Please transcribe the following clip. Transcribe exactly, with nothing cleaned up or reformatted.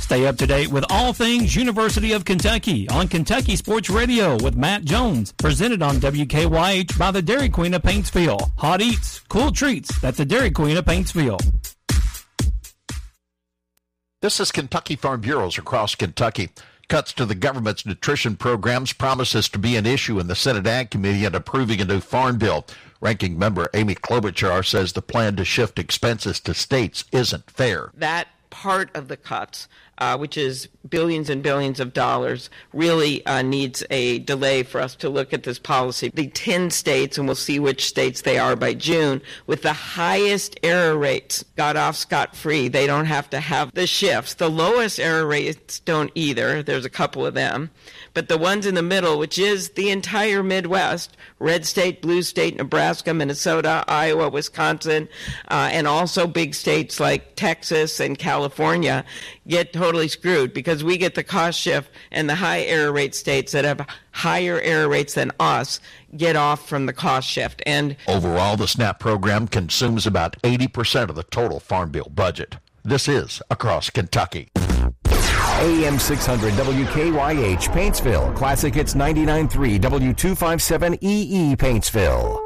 Stay up to date with all things University of Kentucky on Kentucky Sports Radio with Matt Jones, presented on W K Y H by the Dairy Queen of Paintsville. Hot eats, cool treats at the Dairy Queen of Paintsville. This is Kentucky Farm Bureaus across Kentucky. Cuts to the government's nutrition programs promises to be an issue in the Senate Ag Committee in approving a new farm bill. Ranking member Amy Klobuchar says the plan to shift expenses to states isn't fair. That part of the cuts, uh, which is billions and billions of dollars, really uh, needs a delay for us to look at this policy. The ten states, and we'll see which states they are by June, with the highest error rates got off scot-free. They don't have to have the shifts. The lowest error rates don't either. There's a couple of them. But the ones in the middle, which is the entire Midwest, red state, blue state, Nebraska, Minnesota, Iowa, Wisconsin, uh, and also big states like Texas and California, get totally screwed because we get the cost shift, and the high error rate states that have higher error rates than us get off from the cost shift. And overall, the SNAP program consumes about eighty percent of the total Farm Bill budget. This is Across Kentucky. A M six hundred W K Y H Paintsville. Classic Hits ninety-nine point three W two fifty-seven E E Paintsville.